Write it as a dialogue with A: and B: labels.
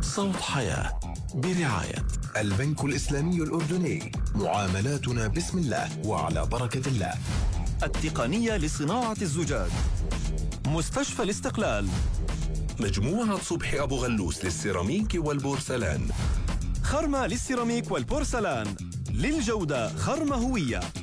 A: صوت حياة برعاية
B: البنك الإسلامي الأردني. معاملاتنا بسم الله وعلى بركة الله.
C: التقنية لصناعة الزجاج. مستشفى الاستقلال.
A: مجموعة صبحي أبو غلوس للسيراميك والبورسلان.
C: خرمة للسيراميك والبورسلان، للجودة خرمة هوية.